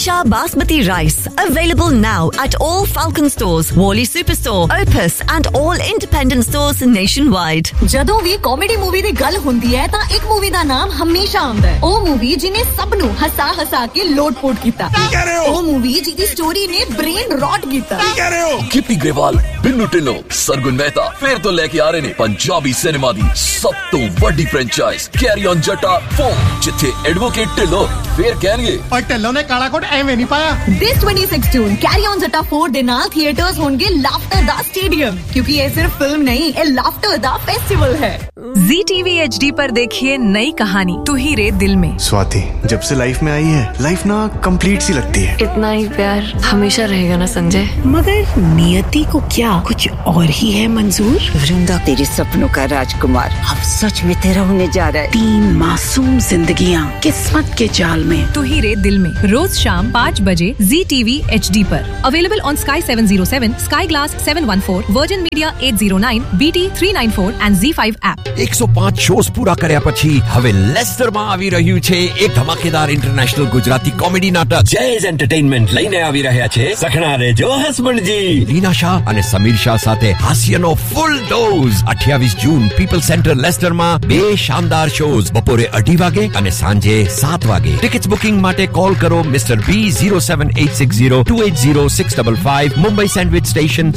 Hamisha Basmati rice. Available now at all Falcon stores, Wally Superstore, Opus and all independent stores nationwide. ਜਦੋਂ ਵੀ comedy movie ਦੀ ਗੱਲ ਹੁੰਦੀ ਹੈ ਤਾਂ ਇੱਕ movie ਦਾ ਨਾਮ ਹਮੇਸ਼ਾ ਆਉਂਦਾ ਹੈ। ਉਹ ਮੂਵੀ ਜਿਹਨੇ ਸਭ ਨੂੰ ਹਸਾ ਕੇ ਲੋਟ-ਪੋਟ ਕੀਤਾ। ਕੀ ਕਹਿ ਰਹੇ ਹੋ? ਉਹ ਮੂਵੀ ਜਿਹਦੀ ਸਟੋਰੀ ਨੇ ਬ੍ਰੇਨ ਰॉट ਕੀਤਾ। ਕੀ ਕਹਿ ਰਹੇ ਹੋ? ਗਿੱਪੀ ਗਰੇਵਾਲ, ਬਿੰਨੂ ਢਿੱਲੋਂ, ਸਰਗੁਣ ਮਹਿਤਾ ਫੇਰ ਤੋਂ ਲੈ ਕੇ ਆ ਰਹੇ ਨੇ ਪੰਜਾਬੀ ਸਿਨੇਮਾ ਦੀ ਸਭ ਤੋਂ ਵੱਡੀ ਫਰੈਂਚਾਈਜ਼ ਕੈਰੀ ਔਨ ਜੱਟਾ 4 ਜਿੱਥੇ ਐਡਵੋਕੇਟ ਢਿੱਲੋਂ ਫੇਰ ਕਹਿਣਗੇ ਓਏ ਢਿੱਲੋਂ ਨੇ ਕਾਲਾ ਕੋਟ ਐਵੇਂ ਨਹੀਂ ਪਾਇਆ। This 2016 ਕੈਰੀ ਔਨ ਜੱਟਾ 4 ਦੇ ਨਾਲ ਥੀਏਟਰਸ ਹੋਣਗੇ ਲਾਫਟਰ ਦਾ स्टेडियम क्योंकि ये सिर्फ फिल्म नहीं ये लाफ्टर दा फेस्टिवल है। ZTV HD पर देखिए नई कहानी तू ही रे दिल में। स्वाति जब से लाइफ में आई है लाइफ ना कंप्लीट सी लगती है। इतना ही प्यार हमेशा रहेगा ना संजय। मगर नियति को क्या कुछ और ही है मंजूर। वृंदा तेरे सपनों का राजकुमार अब सच में तेरा होने जा रहा है। 3 मासूम जिंदगियां किस्मत के जाल में। तू ही रे दिल में रोज शाम 5 बजे ZTV HD पर available on Sky 707, Sky Glass 714, Virgin Media 809, BT 394 and Z5 app. 105 shows પૂરા કર્યા પછી હવે લેસ્ટરમાં આવી રહ્યું છે એક ધમાકેદાર ઇન્ટરનેશનલ ગુજરાતી કોમેડી નાટક જેઝ એન્ટરટેઇનમેન્ટ લઈને આવી રહ્યા છે સખણા રેજો હસબન્ડજી લીના શાહ અને સમીર શાહ સાથે હાસ્યનો ફૂલ ડોઝ 28 જૂન પીપલ સેન્ટર લેસ્ટરમાં 2 શાનદાર શોઝ બપોરે 2:30 વાગે અને સાંજે 7 વાગે ટિકિટ્સ બુકિંગ માટે કોલ કરો mister B 07860280655 Mumbai sandwich station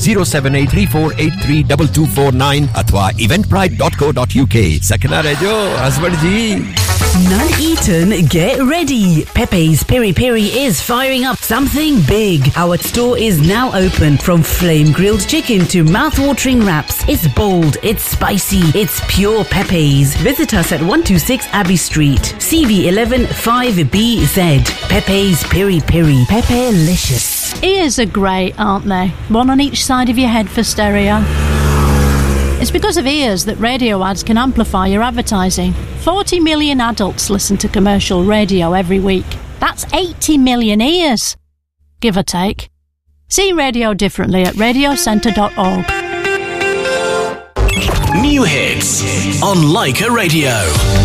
07834832249 અથવા eventbrite.co.uk Sakna Rejo, husband ji. Nuneaton, get ready. Pepe's Piri Piri is firing up something big. Our store is now open. From flame grilled chicken to mouth-watering wraps. It's bold, it's spicy, it's pure Pepe's. Visit us at 126 Abbey Street, CV11 5BZ. Pepe's Piri Piri. Pepe-licious. Ears are great, aren't they? One on each side of your head for stereo. It's because of ears that radio ads can amplify your advertising. 40 million adults listen to commercial radio every week. That's 80 million ears, give or take. See radio differently at radiocentre.org. New hits on Leica Radio.